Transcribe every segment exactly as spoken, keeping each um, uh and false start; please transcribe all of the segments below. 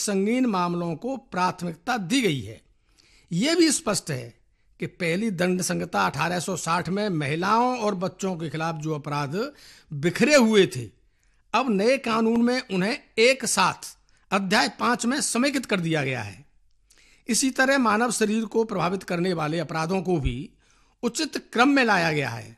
संगीन मामलों को प्राथमिकता दी गई है। यह भी स्पष्ट है कि पहली दंड संहिता अठारह सौ साठ में महिलाओं और बच्चों के खिलाफ जो अपराध बिखरे हुए थे, अब नए कानून में उन्हें एक साथ अध्याय पांच में समेकित कर दिया गया है। इसी तरह मानव शरीर को प्रभावित करने वाले अपराधों को भी उचित क्रम में लाया गया है।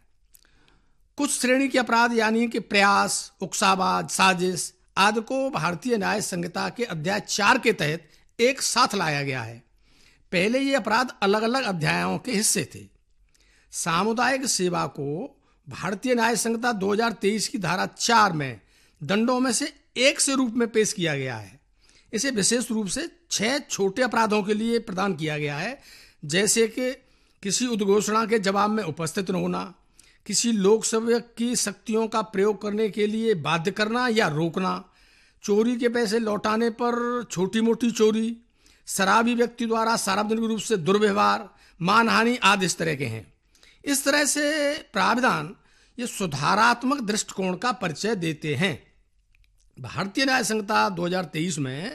कुछ श्रेणी के अपराध यानी कि प्रयास, उकसाबाज, साजिश आदि को भारतीय न्याय संहिता के अध्याय चार के तहत एक साथ लाया गया है। पहले ये अपराध अलग अलग अध्यायों के हिस्से थे। सामुदायिक सेवा को भारतीय न्याय संहिता दो हज़ार तेईस की धारा चार में दंडों में से एक से रूप में पेश किया गया है। इसे विशेष रूप से छह छोटे अपराधों के लिए प्रदान किया गया है, जैसे कि किसी उद्घोषणा के जवाब में उपस्थित न होना, किसी लोक सेवक की शक्तियों का प्रयोग करने के लिए बाध्य करना या रोकना, चोरी के पैसे लौटाने पर छोटी मोटी चोरी, शराबी व्यक्ति द्वारा सार्वजनिक रूप से दुर्व्यवहार, मानहानि आदि इस तरह के हैं। इस तरह से प्राविधान ये सुधारात्मक दृष्टिकोण का परिचय देते हैं। भारतीय न्याय संहिता दो हज़ार तेईस में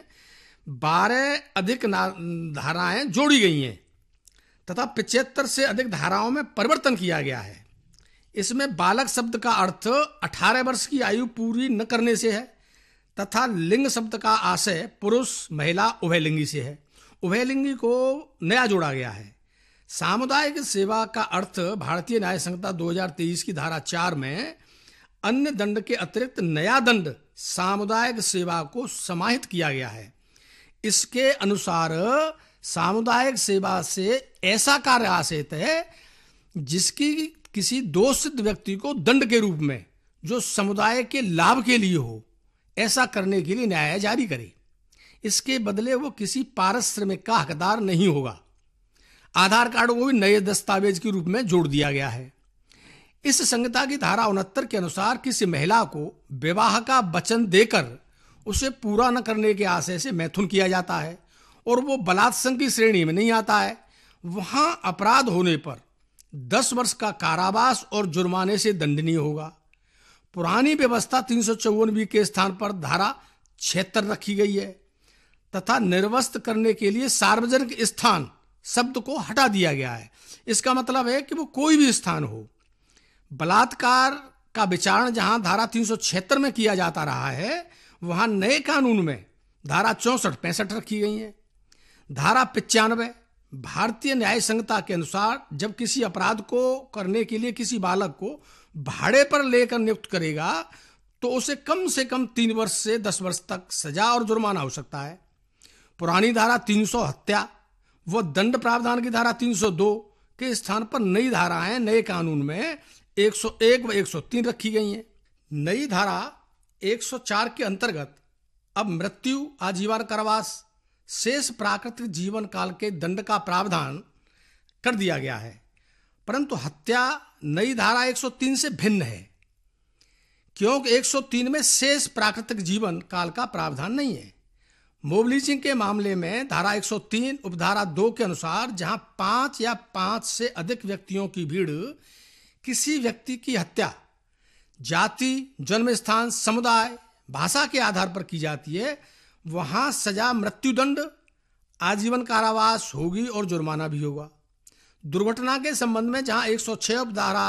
बारह अधिक धाराएं जोड़ी गई हैं तथा पचहत्तर से अधिक धाराओं में परिवर्तन किया गया है। इसमें बालक शब्द का अर्थ अठारह वर्ष की आयु पूरी न करने से है तथा लिंग शब्द का आशय पुरुष महिला उभयलिंगी से है। उभयलिंगी को नया जोड़ा गया है। सामुदायिक सेवा का अर्थ भारतीय न्याय संहिता दो हज़ार तेईस की धारा चार में अन्य दंड के अतिरिक्त नया दंड सामुदायिक सेवा को समाहित किया गया है। इसके अनुसार सामुदायिक सेवा से ऐसा कार्य आशय है जिसकी किसी दोष सिद्ध व्यक्ति को दंड के रूप में जो समुदाय के लाभ के लिए हो, ऐसा करने के लिए न्याय जारी करे। इसके बदले वो किसी पारिश्रमिक का हकदार नहीं होगा। आधार कार्ड को भी नए दस्तावेज के रूप में जोड़ दिया गया है। इस संहिता की धारा उनहत्तर के अनुसार किसी महिला को विवाह का वचन देकर उसे पूरा न करने के आशय से मैथुन किया जाता है और वो बलात्संग की श्रेणी में नहीं आता है, वहां अपराध होने पर दस वर्ष का कारावास और जुर्माने से दंडनीय होगा। पुरानी व्यवस्था तीन सौ चौवन बी के स्थान पर धारा छिहत्तर रखी गई है तथा निर्वस्त करने के लिए सार्वजनिक स्थान शब्द को हटा दिया गया है। इसका मतलब है कि वो कोई भी स्थान हो। बलात्कार का विचारण जहां धारा तीन सौ छिहत्तर में किया जाता रहा है, वहां नए कानून में धारा चौसठ पैंसठ रखी गई है। धारा पचानवे भारतीय न्याय संहिता के अनुसार जब किसी अपराध को करने के लिए किसी बालक को भाड़े पर लेकर नियुक्त करेगा तो उसे कम से कम तीन वर्ष से दस वर्ष तक सजा और जुर्माना हो सकता है। पुरानी धारा तीन सौ हत्या व दंड प्रावधान की धारा तीन सौ दो के स्थान पर नई धाराएं नए कानून में एक सौ एक व एक सौ तीन रखी गई हैं। नई धारा एक सौ चार के अंतर्गत अब मृत्यु, आजीवन कारावास, शेष प्राकृतिक जीवन काल के दंड का प्रावधान कर दिया गया है, परंतु हत्या नई धारा एक सौ तीन से भिन्न है, क्योंकि एक सौ तीन में शेष प्राकृतिक जीवन काल का प्रावधान नहीं है। मोबलीचिंग के मामले में धारा एक सौ तीन उपधारा दो के अनुसार जहां पांच या पांच से अधिक व्यक्तियों की भीड़ किसी व्यक्ति की हत्या जाति, जन्म स्थान, समुदाय, भाषा के आधार पर की जाती है, वहां सजा मृत्युदंड, आजीवन कारावास होगी और जुर्माना भी होगा। दुर्घटना के संबंध में जहां एक सौ छह उपधारा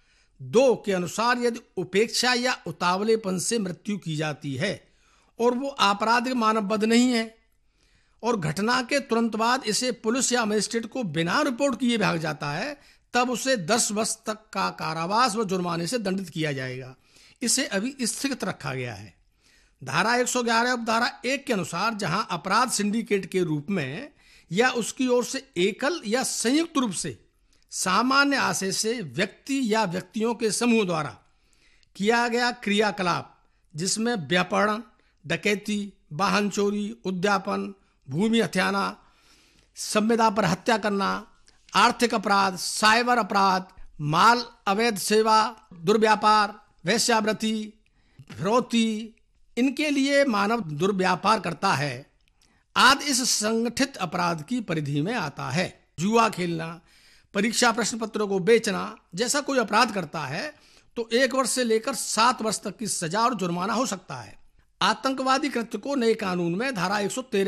दो के अनुसार यदि उपेक्षा या उतावलेपन से मृत्यु की जाती है और वो आपराधिक मानववध नहीं है और घटना के तुरंत बाद इसे पुलिस या मजिस्ट्रेट को बिना रिपोर्ट किए भाग जाता है, तब उसे दस वर्ष तक का कारावास व जुर्माने से दंडित किया जाएगा। इसे अभी स्थगित रखा गया है। धारा एक सौ ग्यारह उपधारा एक के अनुसार जहां अपराध सिंडिकेट के रूप में या उसकी ओर से एकल या संयुक्त रूप से सामान्य आशय से व्यक्ति या व्यक्तियों के समूह द्वारा किया गया क्रियाकलाप जिसमें व्यापरण, डकैती, वाहन चोरी, उद्यापन, भूमि हथियाना, संविदा पर हत्या करना, आर्थिक अपराध, साइबर अपराध, माल अवैध सेवा, दुर्व्यापार, वेश्यावृत्ति, फिरौती, इनके लिए मानव दुर्व्यापार करता है आदि इस संगठित अपराध की परिधि में आता है। जुआ खेलना, परीक्षा प्रश्न पत्रों को बेचना जैसा कोई अपराध करता है तो एक वर्ष से लेकर सात वर्ष तक की सजा और जुर्माना हो सकता है। आतंकवादी कृत्य को नए कानून में धारा एक सौ तेरह